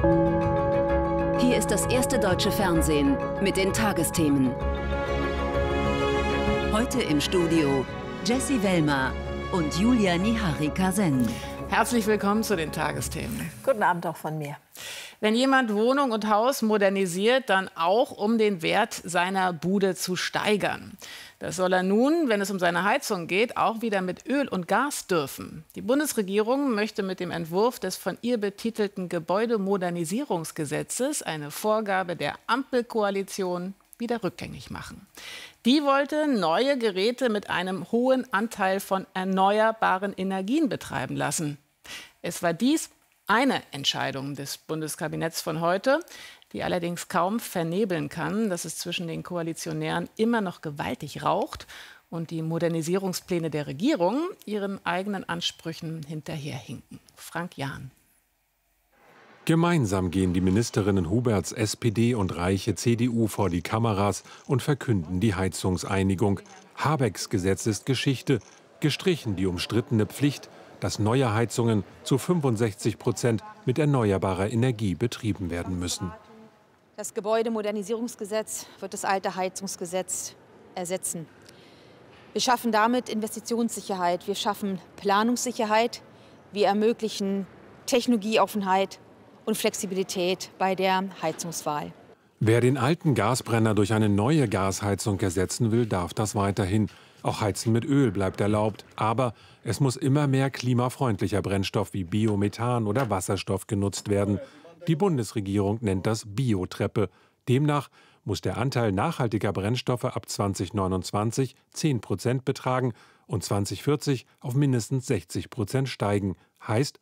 Hier ist das erste deutsche Fernsehen mit den Tagesthemen. Heute im Studio Jessie Wellmer und Julia Niharika-Sen. Herzlich willkommen zu den Tagesthemen. Guten Abend auch von mir. Wenn jemand Wohnung und Haus modernisiert, dann auch, um den Wert seiner Bude zu steigern. Das soll er nun, wenn es um seine Heizung geht, auch wieder mit Öl und Gas dürfen. Die Bundesregierung möchte mit dem Entwurf des von ihr betitelten Gebäudemodernisierungsgesetzes eine Vorgabe der Ampelkoalition wieder rückgängig machen. Die wollte neue Geräte mit einem hohen Anteil von erneuerbaren Energien betreiben lassen. Es war dies eine Entscheidung des Bundeskabinetts von heute, die allerdings kaum vernebeln kann, dass es zwischen den Koalitionären immer noch gewaltig raucht und die Modernisierungspläne der Regierung ihren eigenen Ansprüchen hinterherhinken. Frank Jahn. Gemeinsam gehen die Ministerinnen Huberts SPD und Reiche CDU vor die Kameras und verkünden die Heizungseinigung. Habecks Gesetz ist Geschichte, gestrichen die umstrittene Pflicht, dass neue Heizungen zu 65% mit erneuerbarer Energie betrieben werden müssen. Das Gebäudemodernisierungsgesetz wird das alte Heizungsgesetz ersetzen. Wir schaffen damit Investitionssicherheit, wir schaffen Planungssicherheit, wir ermöglichen Technologieoffenheit und Flexibilität bei der Heizungswahl. Wer den alten Gasbrenner durch eine neue Gasheizung ersetzen will, darf das weiterhin. Auch Heizen mit Öl bleibt erlaubt, aber es muss immer mehr klimafreundlicher Brennstoff wie Biomethan oder Wasserstoff genutzt werden. Die Bundesregierung nennt das Biotreppe. Demnach muss der Anteil nachhaltiger Brennstoffe ab 2029 10% betragen und 2040 auf mindestens 60% steigen. Heißt,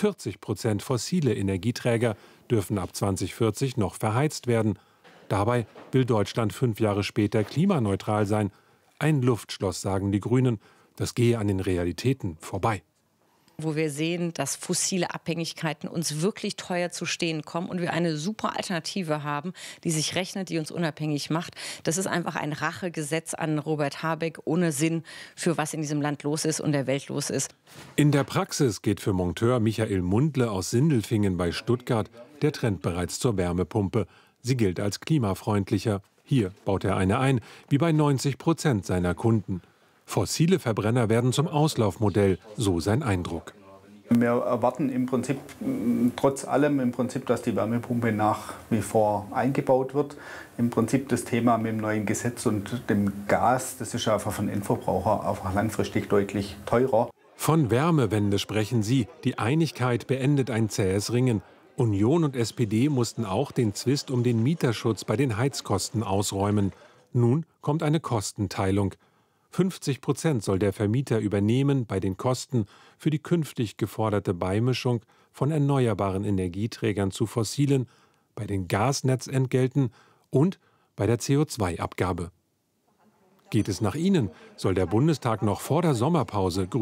40% fossile Energieträger dürfen ab 2040 noch verheizt werden. Dabei will Deutschland 5 Jahre später klimaneutral sein. Ein Luftschloss, sagen die Grünen. Das gehe an den Realitäten vorbei. Wo wir sehen, dass fossile Abhängigkeiten uns wirklich teuer zu stehen kommen und wir eine super Alternative haben, die sich rechnet, die uns unabhängig macht. Das ist einfach ein Rachegesetz an Robert Habeck ohne Sinn für was in diesem Land los ist und der Welt los ist. In der Praxis geht für Monteur Michael Mundle aus Sindelfingen bei Stuttgart der Trend bereits zur Wärmepumpe. Sie gilt als klimafreundlicher. Hier baut er eine ein, wie bei 90% seiner Kunden. Fossile Verbrenner werden zum Auslaufmodell, so sein Eindruck. Wir erwarten im Prinzip, trotz allem, dass die Wärmepumpe nach wie vor eingebaut wird. Im Prinzip das Thema mit dem neuen Gesetz und dem Gas, das ist einfach für den Endverbraucher einfach langfristig deutlich teurer. Von Wärmewende sprechen sie. Die Einigkeit beendet ein zähes Ringen. Union und SPD mussten auch den Zwist um den Mieterschutz bei den Heizkosten ausräumen. Nun kommt eine Kostenteilung. 50% soll der Vermieter übernehmen bei den Kosten für die künftig geforderte Beimischung von erneuerbaren Energieträgern zu fossilen, bei den Gasnetzentgelten und bei der CO2-Abgabe. Geht es nach ihnen, soll der Bundestag noch vor der Sommerpause